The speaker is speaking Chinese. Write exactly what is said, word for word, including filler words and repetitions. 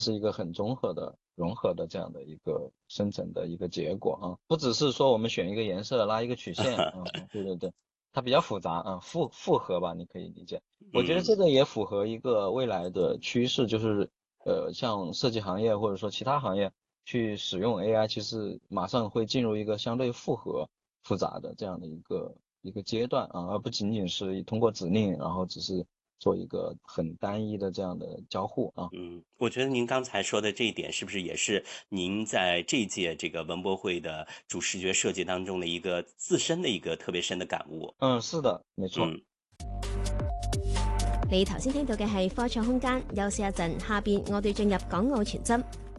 是一个很综合的融合的这样的一个生成的一个结果啊，不只是说我们选一个颜色拉一个曲线啊，对对对，它比较复杂啊，复复合吧，你可以理解。我觉得嗯。 这个也符合一个未来的趋势，就是呃，像设计行业或者说其他行业去使用 A I，其实马上会进入一个相对复合复杂的这样的一个一个阶段啊，而不仅仅是通过指令，然后只是做一个很单一的这样的交互啊。 嗯，我觉得您刚才说的这一点，是不是也是您在这届这个文博会的主视覺設計當中的一個自身的一個特別深的感悟？ 嗯，是的，沒錯。 嗯。 你頭先聽到嘅係科創空間，休息一陣，下邊我哋進入港澳傳真。